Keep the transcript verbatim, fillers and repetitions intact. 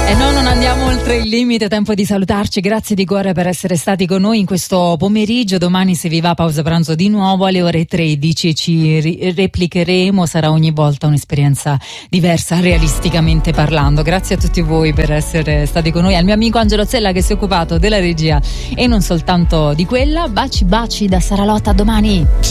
E no, non andiamo oltre il limite, tempo di salutarci. Grazie di cuore per essere stati con noi in questo pomeriggio. Domani, se vi va, pausa pranzo di nuovo alle ore tredici, ci ri- replicheremo. Sarà ogni volta un'esperienza diversa, realisticamente parlando. Grazie a tutti voi per essere stati con noi, al mio amico Angelo Zella che si è occupato della regia e non soltanto di quella. Baci baci da Sara Lotta, a domani.